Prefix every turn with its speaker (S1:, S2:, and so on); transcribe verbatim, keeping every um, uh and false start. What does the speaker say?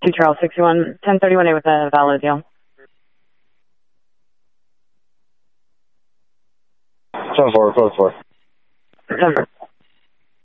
S1: two Charles sixty-one, ten thirty-one A with a valid deal.
S2: seven four, close four.
S1: Number.